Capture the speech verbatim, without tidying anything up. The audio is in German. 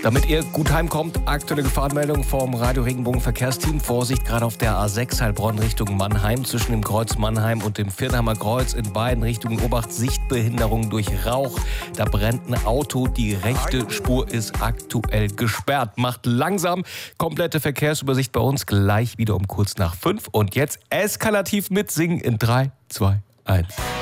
Damit ihr gut heimkommt, aktuelle Gefahrenmeldung vom Radio Regenbogen Verkehrsteam. Vorsicht, gerade auf der A sechs Heilbronn Richtung Mannheim, zwischen dem Kreuz Mannheim und dem Viernheimer Kreuz in beiden Richtungen. Obacht, Sichtbehinderung durch Rauch. Da brennt ein Auto, die rechte Spur ist aktuell gesperrt. Macht langsam, komplette Verkehrsübersicht bei uns gleich wieder um kurz nach fünf. Und jetzt eskalativ mitsingen in drei, zwei, eins.